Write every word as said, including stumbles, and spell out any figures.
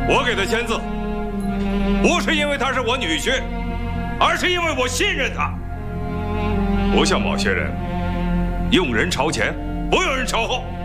我给他签字，不是因为他是我女婿，而是因为我信任他。不像某些人，用人朝前，不用人朝后。